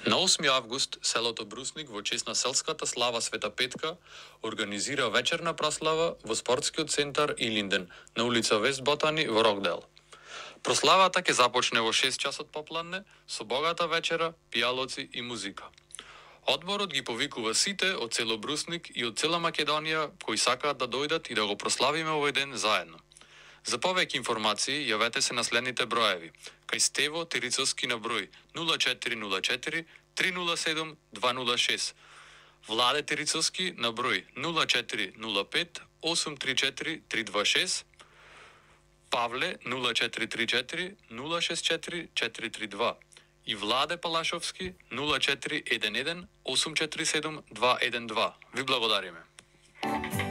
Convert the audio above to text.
На 8 август селото Брусник во чест на селската слава Света Петка организира вечерна прослава во спортскиот центар Илинден на улица Вест Ботани во Рокдел. Прославата ќе започне во 6 часот попладне со богата вечера, пијалоци и музика. Одборот ги повикува сите од цело Брусник и од цела Македонија кои сакаат да дојдат и да го прославиме овој ден заедно. За повеќе информации јавете се на следните броеви: кај Стево Терицовски на број 0404 307 206, Владе Терицовски на број 0405 834 326, Павле 0434 064 432 и Владе Палашовски 0411 847 212. Ви благодариме.